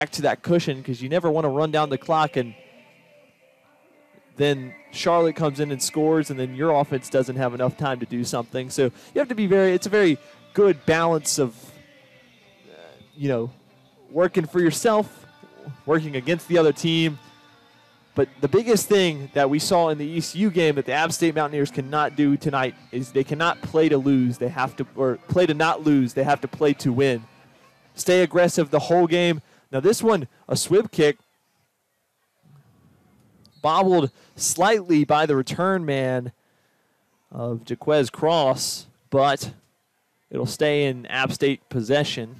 to that cushion because you never want to run down the clock and then Charlotte comes in and scores, and then your offense doesn't have enough time to do something. So you have to be it's a very good balance of, working for yourself, working against the other team. But the biggest thing that we saw in the ECU game that the App State Mountaineers cannot do tonight is they cannot play to lose. They have to, or play to not lose. They have to play to win. Stay aggressive the whole game. Now this one, a swib kick, bobbled slightly by the return man of Jaquez Cross, but it'll stay in App State possession.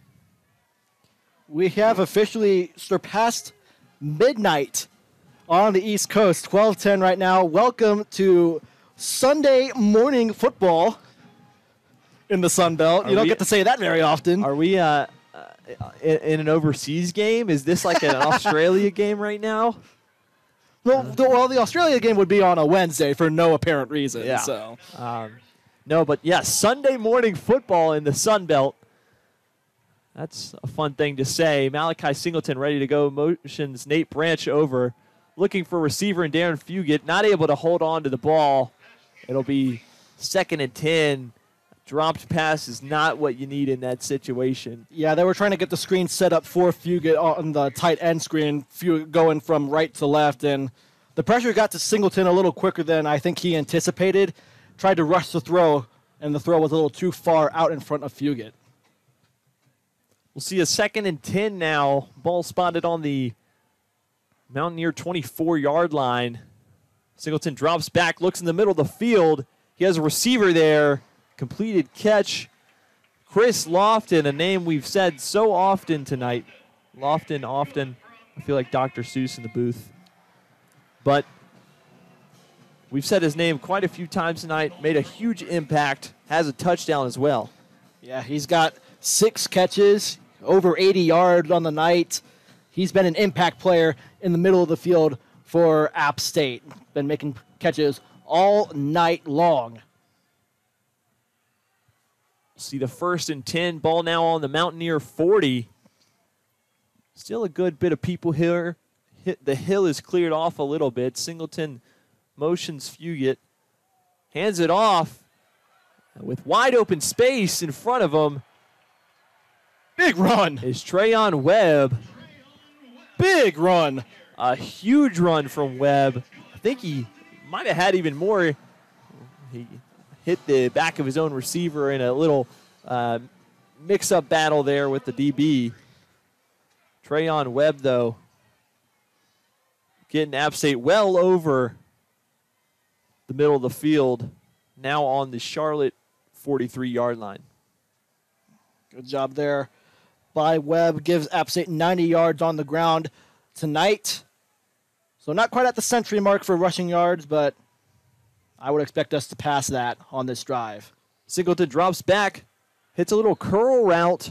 We have officially surpassed midnight on the East Coast, 12:10 right now. Welcome to Sunday morning football in the Sun Belt. You don't get to say that very often. Are we in an overseas game? Is this like an Australia game right now? Well, the Australia game would be on a Wednesday for no apparent reason. Yeah. So. No, but yes, Sunday morning football in the Sun Belt. That's a fun thing to say. Malachi Singleton ready to go. Motions Nate Branch over. Looking for receiver and Darren Fugit. Not able to hold on to the ball. It'll be 2nd and 10. Dropped pass is not what you need in that situation. Yeah, they were trying to get the screen set up for Fugit on the tight end screen, Fugit going from right to left, and the pressure got to Singleton a little quicker than I think he anticipated. Tried to rush the throw, and the throw was a little too far out in front of Fugit. We'll see a 2nd and 10 now. Ball spotted on the Mountaineer 24-yard line. Singleton drops back, looks in the middle of the field. He has a receiver there. Completed catch. Chris Lofton, a name we've said so often tonight. Lofton, often. I feel like Dr. Seuss in the booth. But we've said his name quite a few times tonight. Made a huge impact. Has a touchdown as well. Yeah, he's got 6 catches, over 80 yards on the night. He's been an impact player in the middle of the field for App State. Been making catches all night long. See the 1st and 10. Ball now on the Mountaineer 40. Still a good bit of people here. The hill is cleared off a little bit. Singleton motions Fugit. Hands it off with wide open space in front of him. Big run. Is Trayon Webb. Big run. A huge run from Webb. I think he might have had even more. He hit the back of his own receiver in a little mix-up battle there with the DB. Trayon Webb, though, getting App State well over the middle of the field, now on the Charlotte 43-yard line. Good job there by Webb. Gives App State 90 yards on the ground tonight. So not quite at the century mark for rushing yards, but I would expect us to pass that on this drive. Singleton drops back, hits a little curl route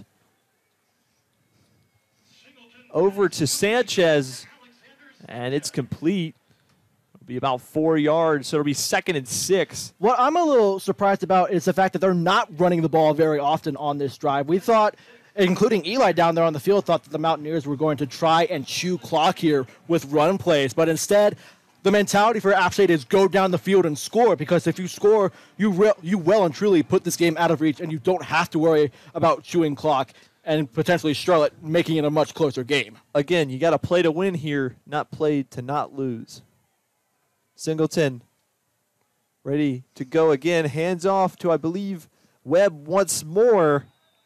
over to Sanchez, and it's complete. It'll be about 4 yards, so it'll be 2nd and 6. What I'm a little surprised about is the fact that they're not running the ball very often on this drive. We thought, including Eli down there on the field, thought that the Mountaineers were going to try and chew clock here with run plays, but instead, the mentality for App State is go down the field and score, because if you score, you well and truly put this game out of reach, and you don't have to worry about chewing clock and potentially Charlotte making it a much closer game. Again, you got to play to win here, not play to not lose. Singleton ready to go again. Hands off to, I believe, Webb once more.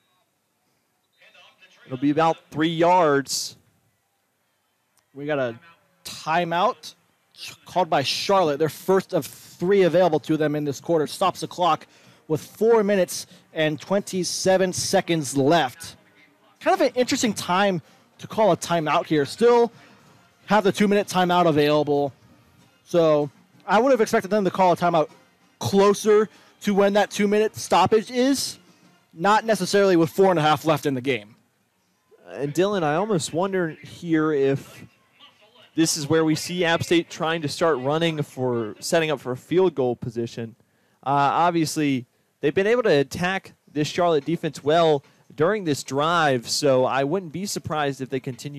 It'll be about 3 yards. We got a timeout called by Charlotte. Their first of 3 available to them in this quarter. Stops the clock with 4 minutes and 27 seconds left. Kind of an interesting time to call a timeout here. Still have the 2-minute timeout available. So I would have expected them to call a timeout closer to when that 2-minute stoppage is, not necessarily with 4.5 left in the game. And Dylan, I almost wonder here if this is where we see App State trying to start running for setting up for a field goal position. Obviously, they've been able to attack this Charlotte defense well, during this drive, so I wouldn't be surprised if they continue